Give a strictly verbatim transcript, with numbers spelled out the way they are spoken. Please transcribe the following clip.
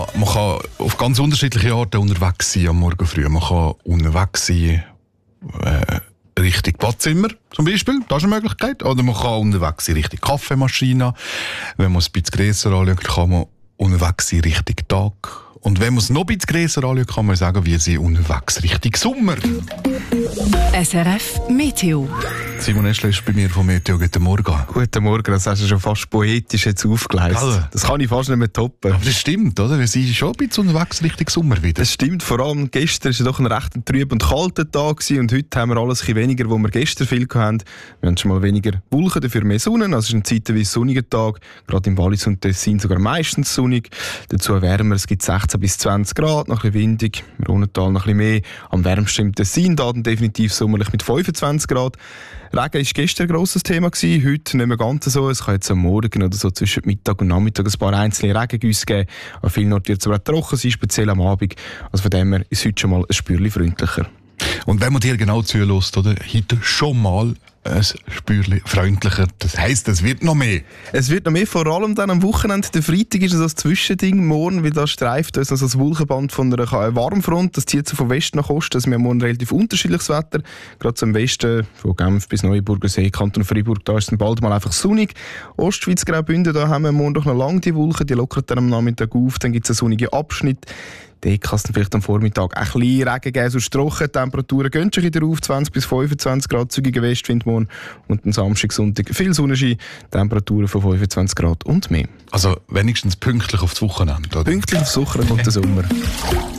kann, man kann auf ganz unterschiedliche Arten unterwegs sein am Morgen früh. Man kann unterwegs sein, äh, Richtung Badzimmer zum Beispiel, das ist eine Möglichkeit. Oder man kann unterwegs sein Richtung Kaffeemaschine. Wenn man es ein bisschen grösser anschaut, kann man unterwegs sein Richtung Tag. Und wenn man es noch ein bisschen grösser anschaut, kann man sagen, wir sind unterwegs Richtung Sommer. S R F Meteo. Simon Eschle ist bei mir vom Meteo. Guten Morgen. Guten Morgen, das hast du schon fast poetisch jetzt aufgeleistet. Also, das kann ich fast nicht mehr toppen. Aber das stimmt, oder? Wir sind schon ein bisschen unterwegs Richtung Sommer wieder. Das stimmt, vor allem gestern war es doch ein recht trüb und kalter Tag gewesen, und heute haben wir alles ein bisschen weniger, wo wir gestern viel hatten. Wir haben schon mal weniger Wolken, dafür mehr Sonne. Also es ist ein zeitweise sonniger Tag, gerade im Wallis und Tessin sogar meistens sonnig. Dazu wärmer, es gibt sechzehn bis zwanzig Grad, noch ein bisschen windig, im Rhontal noch ein bisschen mehr. Am wärmsten im Tessin, da dann definitiv sommerlich mit fünfundzwanzig Grad. Regen war gestern ein grosses Thema gewesen, heute nicht mehr ganz so. Es kann jetzt am Morgen oder so zwischen Mittag und Nachmittag ein paar einzelne Regengüsse geben. An vielen Orten wird es aber auch trocken sein, speziell am Abend. Also von dem her ist heute schon mal ein Spürchen freundlicher. Und wenn man dir genau zulässt, oder? Heute schon mal ein Spürchen freundlicher. Das heisst, es wird noch mehr. Es wird noch mehr, vor allem dann am Wochenende. Der Freitag ist so ein Zwischending. Morgen, weil da streift uns also das Wolkenband von einer Warmfront. Das zieht so von Westen nach Osten. Also wir haben morgen relativ unterschiedliches Wetter. Gerade zum Westen, von Genf bis Neuenburger See, Kanton Freiburg, da ist es bald mal einfach sonnig. Ostschweiz, Graubünden, da haben wir morgen doch noch lange die Wolken. Die lockern dann am Nachmittag auf. Dann gibt es einen sonnigen Abschnitt. Dort kann es dann vielleicht am Vormittag ein bisschen Regen geben, sonst trocken. Temperaturen gehen schon wieder auf, zwanzig bis fünfundzwanzig Grad, zügiger Westwind morgen. Und am Samstag, Sonntag viel Sonnenschein, Temperaturen von fünfundzwanzig Grad und mehr. Also wenigstens pünktlich aufs Wochenende, oder? Pünktlich aufs Wochenende kommt der Sommer.